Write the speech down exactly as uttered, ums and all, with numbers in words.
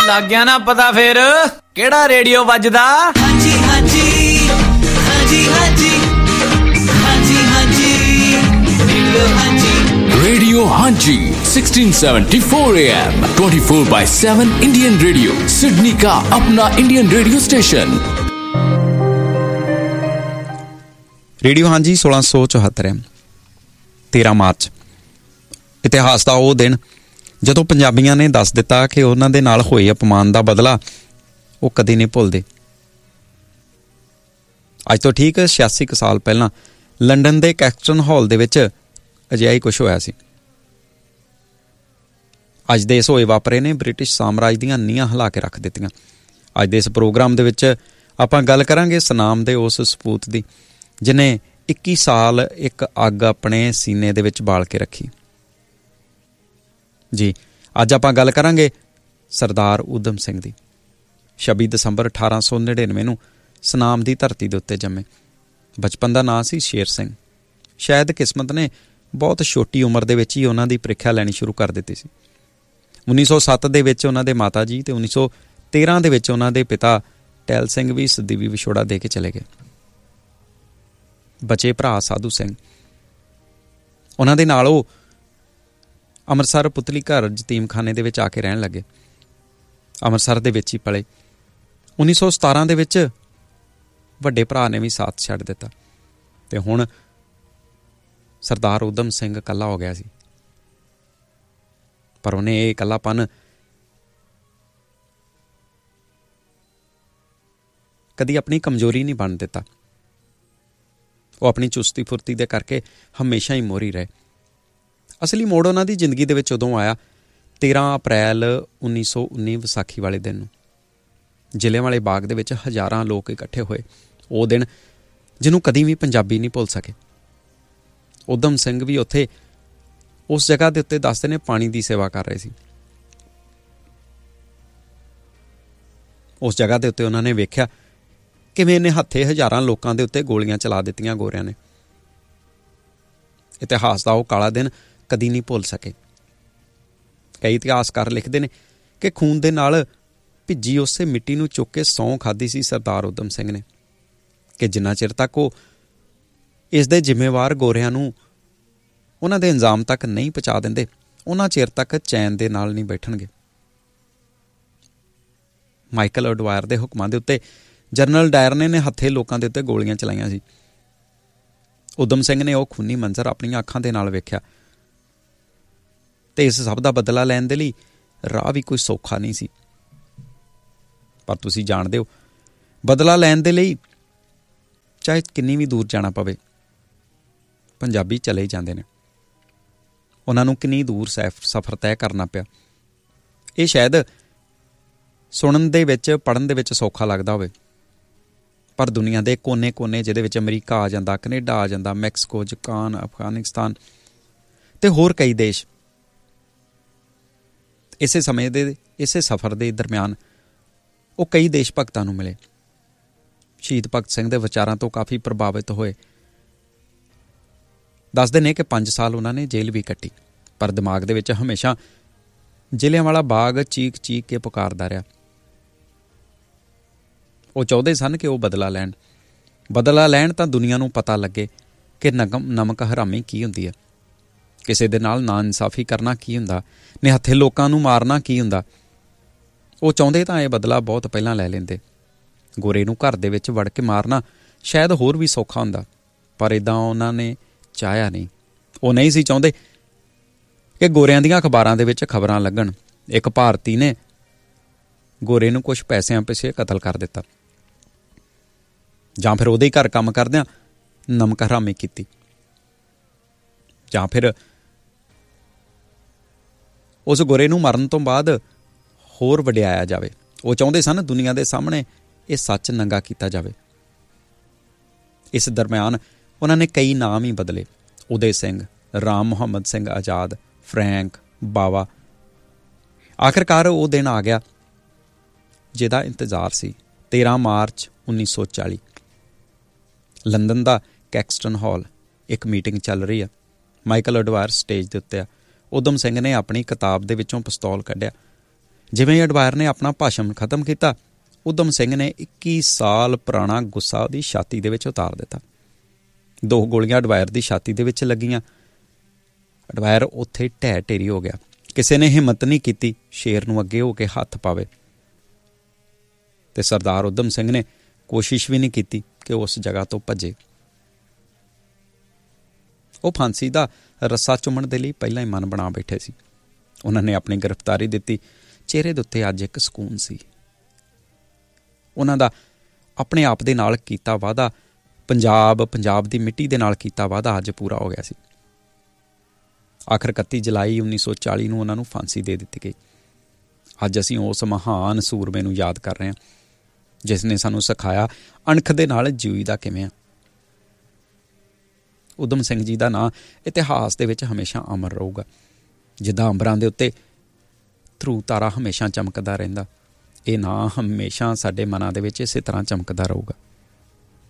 ਲੱਗ ਗਿਆ ਨਾ ਪਤਾ ਫਿਰ ਕਿਹੜਾ ਰੇਡੀਓ ਵੱਜਦਾ। ਹਾਂਜੀ ਹਾਂਜੀ ਹਾਂਜੀ ਹਾਂਜੀ ਹਾਂਜੀ ਹਾਂਜੀ ਰੇਡੀਓ ਹਾਂਜੀ ਰੇਡੀਓ ਹਾਂਜੀ sixteen seventy-four A M twenty-four by seven Indian radio Sydney का अपना इंडियन रेडियो स्टेशन। ਰੇਡੀਓ ਹਾਂਜੀ सोलह सौ चौहत्तर एम तेरह मार्च ਇਤਿਹਾਸ ਦਾ ਉਹ ਦਿਨ ਜਦੋਂ ਪੰਜਾਬੀਆਂ ਨੇ ਦੱਸ ਦਿੱਤਾ ਕਿ ਉਹਨਾਂ ਦੇ ਨਾਲ ਹੋਏ ਅਪਮਾਨ ਦਾ ਬਦਲਾ ਉਹ ਕਦੇ ਨਹੀਂ ਭੁੱਲਦੇ। ਅੱਜ ਤੋਂ ਠੀਕ ਛਿਆਸੀ ਕੁ ਸਾਲ ਪਹਿਲਾਂ ਲੰਡਨ ਦੇ ਕੈਕਸਟਨ ਹਾਲ ਦੇ ਵਿੱਚ ਅਜਿਹਾ ਹੀ ਕੁਛ ਹੋਇਆ ਸੀ। ਅੱਜ ਦੇ ਇਸ ਹੋਏ ਵਾਪਰੇ ਨੇ ਬ੍ਰਿਟਿਸ਼ ਸਾਮਰਾਜ ਦੀਆਂ ਨੀਹਾਂ ਹਿਲਾ ਕੇ ਰੱਖ ਦਿੱਤੀਆਂ। ਅੱਜ ਦੇ ਇਸ ਪ੍ਰੋਗਰਾਮ ਦੇ ਵਿੱਚ ਆਪਾਂ ਗੱਲ ਕਰਾਂਗੇ ਸਨਾਮ ਦੇ ਉਸ ਸਪੂਤ ਦੀ ਜਿਹਨੇ ਇੱਕੀ ਸਾਲ ਇੱਕ ਅੱਗ ਆਪਣੇ ਸੀਨੇ ਦੇ ਵਿੱਚ ਬਾਲ ਕੇ ਰੱਖੀ। ਜੀ ਅੱਜ ਆਪਾਂ ਗੱਲ ਕਰਾਂਗੇ ਸਰਦਾਰ ਊਧਮ ਸਿੰਘ ਦੀ। ਛੱਬੀ ਦਸੰਬਰ ਅਠਾਰਾਂ ਸੌ ਨੜਿਨਵੇਂ ਨੂੰ ਸਨਾਮ ਦੀ ਧਰਤੀ ਦੇ ਉੱਤੇ ਜੰਮੇ। ਬਚਪਨ ਦਾ ਨਾਂ ਸੀ ਸ਼ੇਰ ਸਿੰਘ। ਸ਼ਾਇਦ ਕਿਸਮਤ ਨੇ ਬਹੁਤ ਛੋਟੀ ਉਮਰ ਦੇ ਵਿੱਚ ਹੀ ਉਹਨਾਂ ਦੀ ਪ੍ਰੀਖਿਆ ਲੈਣੀ ਸ਼ੁਰੂ ਕਰ ਦਿੱਤੀ ਸੀ। ਉੱਨੀ ਸੌ ਸੱਤ ਦੇ ਵਿੱਚ ਉਹਨਾਂ ਦੇ ਮਾਤਾ ਜੀ ਅਤੇ ਉੱਨੀ ਸੌ ਤੇਰ੍ਹਾਂ ਦੇ ਵਿੱਚ ਉਹਨਾਂ ਦੇ ਪਿਤਾ ਟੈਲ ਸਿੰਘ ਵੀ ਸਦੀਵੀ ਵਿਛੋੜਾ ਦੇ ਕੇ ਚਲੇ ਗਏ। ਬਚੇ ਭਰਾ ਸਾਧੂ ਸਿੰਘ ਉਹਨਾਂ ਦੇ ਨਾਲ ਉਹ ਅੰਮ੍ਰਿਤਸਰ ਪੁਤਲੀ ਘਰ ਯਤੀਮਖਾਨੇ ਦੇ ਵਿੱਚ ਆ ਕੇ ਰਹਿਣ ਲੱਗੇ। ਅੰਮ੍ਰਿਤਸਰ ਦੇ ਵਿੱਚ ਹੀ ਪਲੇ। ਉੱਨੀ ਸੌ ਸਤਾਰਾਂ ਦੇ ਵਿੱਚ ਵੱਡੇ ਭਰਾ ਨੇ ਵੀ ਸਾਥ ਛੱਡ ਦਿੱਤਾ ਅਤੇ ਹੁਣ ਸਰਦਾਰ ਊਧਮ ਸਿੰਘ ਇਕੱਲਾ ਹੋ ਗਿਆ ਸੀ। ਪਰ ਉਹਨੇ ਇਹ ਇਕੱਲਾਪਨ ਕਦੀ ਆਪਣੀ ਕਮਜ਼ੋਰੀ ਨਹੀਂ ਬਣ ਦਿੱਤਾ। ਉਹ ਆਪਣੀ ਚੁਸਤੀ ਫੁਰਤੀ ਦੇ ਕਰਕੇ ਹਮੇਸ਼ਾ ਹੀ ਮੋਹਰੀ ਰਹੇ। ਅਸਲੀ ਮੋੜ ਉਹਨਾਂ ਦੀ ਜ਼ਿੰਦਗੀ ਦੇ ਵਿੱਚ ਉਦੋਂ ਆਇਆ ਤੇਰ੍ਹਾਂ ਅਪ੍ਰੈਲ ਉੱਨੀ ਸੌ ਉੱਨੀ ਵਿਸਾਖੀ ਵਾਲੇ ਦਿਨ ਨੂੰ। ਜਲ੍ਹਿਆਂਵਾਲੇ ਬਾਗ ਦੇ ਵਿੱਚ ਹਜ਼ਾਰਾਂ ਲੋਕ ਇਕੱਠੇ ਹੋਏ। ਉਹ ਦਿਨ ਜਿਹਨੂੰ ਕਦੀ ਵੀ ਪੰਜਾਬੀ ਨਹੀਂ ਭੁੱਲ ਸਕੇ। ਊਧਮ ਸਿੰਘ ਵੀ ਉੱਥੇ ਉਸ ਜਗ੍ਹਾ ਦੇ ਉੱਤੇ ਦੱਸਦੇ ਨੇ ਪਾਣੀ ਦੀ ਸੇਵਾ ਕਰ ਰਹੇ ਸੀ। ਉਸ ਜਗ੍ਹਾ ਦੇ ਉੱਤੇ ਉਹਨਾਂ ਨੇ ਵੇਖਿਆ ਕਿਵੇਂ ਇਹਨੇ ਹੱਥੇ ਹਜ਼ਾਰਾਂ ਲੋਕਾਂ ਦੇ ਉੱਤੇ ਗੋਲੀਆਂ ਚਲਾ ਦਿੱਤੀਆਂ ਗੋਰਿਆਂ ਨੇ। ਇਤਿਹਾਸ ਦਾ ਉਹ ਕਾਲਾ ਦਿਨ ਕਦੀ ਨਹੀਂ ਭੁੱਲ ਸਕੇ। ਕਈ ਇਤਿਹਾਸਕਾਰ ਲਿਖਦੇ ਨੇ ਕਿ ਖੂਨ ਦੇ ਨਾਲ ਭਿੱਜੀ ਉਸੇ ਮਿੱਟੀ ਨੂੰ ਚੁੱਕ ਕੇ ਸਹੁੰ ਖਾਧੀ ਸੀ ਸਰਦਾਰ ਊਧਮ ਸਿੰਘ ਨੇ ਕਿ ਜਿੰਨਾ ਚਿਰ ਤੱਕ ਉਹ ਇਸ ਦੇ ਜ਼ਿੰਮੇਵਾਰ ਗੋਰਿਆਂ ਨੂੰ ਉਹਨਾਂ ਦੇ ਅੰਜਾਮ ਤੱਕ ਨਹੀਂ ਪਹੁੰਚਾ ਦਿੰਦੇ ਉਹਨਾਂ ਚਿਰ ਤੱਕ ਚੈਨ ਦੇ ਨਾਲ ਨਹੀਂ ਬੈਠਣਗੇ। ਮਾਈਕਲ ਅਡਵਾਇਰ ਦੇ ਹੁਕਮਾਂ ਦੇ ਉੱਤੇ ਜਨਰਲ ਡਾਇਰਨੇ ਨੇ ਹੱਥੇ ਲੋਕਾਂ ਦੇ ਉੱਤੇ ਗੋਲੀਆਂ ਚਲਾਈਆਂ ਸੀ। ਊਧਮ ਸਿੰਘ ਨੇ ਉਹ ਖੂਨੀ ਮੰਜ਼ਰ ਆਪਣੀਆਂ ਅੱਖਾਂ ਦੇ ਨਾਲ ਵੇਖਿਆ ਅਤੇ ਇਸ ਸਭ ਦਾ ਬਦਲਾ ਲੈਣ ਦੇ ਲਈ ਰਾਹ ਵੀ ਕੋਈ ਸੌਖਾ ਨਹੀਂ ਸੀ। ਪਰ ਤੁਸੀਂ ਜਾਣਦੇ ਹੋ ਬਦਲਾ ਲੈਣ ਦੇ ਲਈ ਚਾਹੇ ਕਿੰਨੀ ਵੀ ਦੂਰ ਜਾਣਾ ਪਵੇ ਪੰਜਾਬੀ ਚਲੇ ਜਾਂਦੇ ਨੇ। ਉਹਨਾਂ ਨੂੰ ਕਿੰਨੀ ਦੂਰ ਸੈਫ ਸਫ਼ਰ ਤੈਅ ਕਰਨਾ ਪਿਆ। ਇਹ ਸ਼ਾਇਦ ਸੁਣਨ ਦੇ ਵਿੱਚ ਪੜ੍ਹਨ ਦੇ ਵਿੱਚ ਸੌਖਾ ਲੱਗਦਾ ਹੋਵੇ ਪਰ ਦੁਨੀਆ ਦੇ ਕੋਨੇ ਕੋਨੇ ਜਿਹਦੇ ਵਿੱਚ ਅਮਰੀਕਾ ਆ ਜਾਂਦਾ, ਕੈਨੇਡਾ ਆ ਜਾਂਦਾ, ਮੈਕਸੀਕੋ, ਜਾਪਾਨ, ਅਫਗਾਨਿਸਤਾਨ ਅਤੇ ਹੋਰ ਕਈ ਦੇਸ਼ ਇਸੇ ਸਮੇਂ ਦੇ ਇਸੇ ਸਫ਼ਰ ਦੇ ਦਰਮਿਆਨ ਉਹ ਕਈ ਦੇਸ਼ ਭਗਤਾਂ ਨੂੰ ਮਿਲੇ। ਸ਼ਹੀਦ ਭਗਤ ਸਿੰਘ ਦੇ ਵਿਚਾਰਾਂ ਤੋਂ ਕਾਫੀ ਪ੍ਰਭਾਵਿਤ ਹੋਏ। ਦੱਸਦੇ ਨੇ ਕਿ ਪੰਜ ਸਾਲ ਉਹਨਾਂ ਨੇ ਜੇਲ੍ਹ ਵੀ ਕੱਟੀ ਪਰ ਦਿਮਾਗ ਦੇ ਵਿੱਚ ਹਮੇਸ਼ਾ ਜਲ੍ਹਿਆਂਵਾਲਾ ਬਾਗ ਚੀਕ ਚੀਕ ਕੇ ਪੁਕਾਰਦਾ ਰਿਹਾ। ਉਹ ਚਾਹੁੰਦੇ ਸਨ ਕਿ ਉਹ ਬਦਲਾ ਲੈਣ ਬਦਲਾ ਲੈਣ ਤਾਂ ਦੁਨੀਆ ਨੂੰ ਪਤਾ ਲੱਗੇ ਕਿ ਨਗਮ ਨਮਕ ਹਰਾਮੀ ਕੀ ਹੁੰਦੀ ਹੈ, ਕਿਸੇ ਦੇ ਨਾਲ ਨਾ ਇਨਸਾਫੀ ਕਰਨਾ ਕੀ ਹੁੰਦਾ, ਨਿਹੱਥੇ ਲੋਕਾਂ ਨੂੰ ਮਾਰਨਾ ਕੀ ਹੁੰਦਾ। ਉਹ ਚਾਹੁੰਦੇ ਤਾਂ ਇਹ ਬਦਲਾ ਬਹੁਤ ਪਹਿਲਾਂ ਲੈ ਲੈਂਦੇ। ਗੋਰੇ ਨੂੰ ਘਰ ਦੇ ਵਿੱਚ ਵੜ ਕੇ ਮਾਰਨਾ ਸ਼ਾਇਦ ਹੋਰ ਵੀ ਸੌਖਾ ਹੁੰਦਾ ਪਰ ਇੱਦਾਂ ਉਹਨਾਂ ਨੇ ਚਾਹਿਆ ਨਹੀਂ। ਉਹ ਨਹੀਂ ਸੀ ਚਾਹੁੰਦੇ ਕਿ ਗੋਰਿਆਂ ਦੀਆਂ ਅਖਬਾਰਾਂ ਦੇ ਵਿੱਚ ਖਬਰਾਂ ਲੱਗਣ ਇੱਕ ਭਾਰਤੀ ਨੇ ਗੋਰੇ ਨੂੰ ਕੁਛ ਪੈਸਿਆਂ ਪਿੱਛੇ ਕਤਲ ਕਰ ਦਿੱਤਾ ਜਾਂ ਫਿਰ ਉਹਦੇ ਹੀ ਘਰ ਕੰਮ ਕਰਦਿਆਂ ਨਮਕ ਹਰਾਮੀ ਕੀਤੀ ਜਾਂ ਫਿਰ ਉਸ ਗੋਰੇ ਨੂੰ ਮਰਨ ਤੋਂ ਬਾਅਦ ਹੋਰ ਵਡਿਆਇਆ ਜਾਵੇ। ਉਹ ਚਾਹੁੰਦੇ ਸਨ ਦੁਨੀਆ ਦੇ ਸਾਹਮਣੇ ਇਹ ਸੱਚ ਨੰਗਾ ਕੀਤਾ ਜਾਵੇ। ਇਸ ਦਰਮਿਆਨ ਉਹਨਾਂ ਨੇ ਕਈ ਨਾਮ ਹੀ ਬਦਲੇ। ਉਦੇ ਸਿੰਘ, ਰਾਮ ਮੁਹੰਮਦ ਸਿੰਘ ਆਜ਼ਾਦ, ਫਰੈਂਕ, ਬਾਵਾ। ਆਖਿਰਕਾਰ ਉਹ ਦਿਨ ਆ ਗਿਆ ਜਿਹਦਾ ਇੰਤਜ਼ਾਰ ਸੀ। ਤੇਰ੍ਹਾਂ ਮਾਰਚ ਉੱਨੀ ਸੌ ਚਾਲੀ ਲੰਡਨ ਦਾ ਕੈਕਸਟਨ ਹਾਲ ਇੱਕ ਮੀਟਿੰਗ ਚੱਲ ਰਹੀ ਆ। ਮਾਈਕਲ ਅਡਵਾਇਰ ਸਟੇਜ ਦੇ ਉੱਤੇ ਆ। ਊਧਮ ਸਿੰਘ ਨੇ ਆਪਣੀ ਕਿਤਾਬ ਦੇ ਵਿੱਚੋਂ ਪਿਸਤੌਲ ਕੱਢਿਆ ਜਿਵੇਂ ਅਡਵਾਇਰ ਨੇ ਆਪਣਾ ਭਾਸ਼ਣ ਖਤਮ ਕੀਤਾ, ਊਧਮ ਸਿੰਘ ਨੇ ਇੱਕੀ ਸਾਲ ਪੁਰਾਣਾ ਗੁੱਸਾ ਉਹਦੀ ਛਾਤੀ ਦੇ ਵਿੱਚ ਉਤਾਰ ਦਿੱਤਾ। ਦੋ ਗੋਲੀਆਂ ਅਡਵਾਇਰ ਦੀ ਛਾਤੀ ਦੇ ਵਿੱਚ ਲੱਗੀਆਂ। ਅਡਵਾਇਰ ਉੱਥੇ ਢਹਿ ਢੇਰੀ ਹੋ ਗਿਆ। ਕਿਸੇ ਨੇ ਹਿੰਮਤ ਨਹੀਂ ਕੀਤੀ ਸ਼ੇਰ ਨੂੰ ਅੱਗੇ ਹੋ ਕੇ ਹੱਥ ਪਾਵੇ, ਤੇ ਸਰਦਾਰ ਊਧਮ ਸਿੰਘ ਨੇ ਕੋਸ਼ਿਸ਼ ਵੀ ਨਹੀਂ ਕੀਤੀ ਕਿ ਉਸ ਜਗ੍ਹਾ ਤੋਂ ਭੱਜੇ। ਉਹ ਫਾਂਸੀ ਦਾ ਰੱਸਾ ਚੁੰਮਣ ਦੇ ਲਈ ਪਹਿਲਾਂ ਹੀ ਮਨ ਬਣਾ ਬੈਠੇ ਸੀ। ਉਹਨਾਂ ਨੇ ਆਪਣੀ ਗ੍ਰਿਫਤਾਰੀ ਦਿੱਤੀ। ਚਿਹਰੇ ਦੇ ਉੱਤੇ ਅੱਜ ਇੱਕ ਸਕੂਨ ਸੀ। ਉਹਨਾਂ ਦਾ ਆਪਣੇ ਆਪ ਦੇ ਨਾਲ ਕੀਤਾ ਵਾਅਦਾ, ਪੰਜਾਬ ਪੰਜਾਬ ਦੀ ਮਿੱਟੀ ਦੇ ਨਾਲ ਕੀਤਾ ਵਾਅਦਾ ਅੱਜ ਪੂਰਾ ਹੋ ਗਿਆ ਸੀ। ਆਖਰ ਇਕੱਤੀ ਜੁਲਾਈ ਉੱਨੀ ਸੌ ਚਾਲੀ ਨੂੰ ਉਹਨਾਂ ਨੂੰ ਫਾਂਸੀ ਦੇ ਦਿੱਤੀ ਗਈ। ਅੱਜ ਅਸੀਂ ਉਸ ਮਹਾਨ ਸੂਰਮੇ ਨੂੰ ਯਾਦ ਕਰ ਰਹੇ ਹਾਂ ਜਿਸ ਨੇ ਸਾਨੂੰ ਸਿਖਾਇਆ ਅਣਖ ਦੇ ਨਾਲ ਜੀਵੀਦਾ ਕਿਵੇਂ ਆ। ਊਧਮ ਸਿੰਘ ਜੀ ਦਾ ਨਾਂ ਇਤਿਹਾਸ ਦੇ ਵਿੱਚ ਹਮੇਸ਼ਾ ਅਮਰ ਰਹੂਗਾ। ਜਿੱਦਾਂ ਅੰਬਰਾਂ ਦੇ ਉੱਤੇ ਧਰੂ ਤਾਰਾ ਹਮੇਸ਼ਾ ਚਮਕਦਾ ਰਹਿੰਦਾ, ਇਹ ਨਾਂ ਹਮੇਸ਼ਾ ਸਾਡੇ ਮਨਾਂ ਦੇ ਵਿੱਚ ਇਸੇ ਤਰ੍ਹਾਂ ਚਮਕਦਾ ਰਹੂਗਾ।